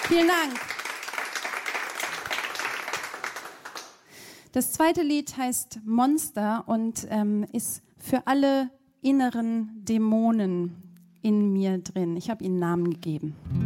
Vielen Dank. Das zweite Lied heißt Monster und ist für alle inneren Dämonen in mir drin. Ich habe ihnen Namen gegeben.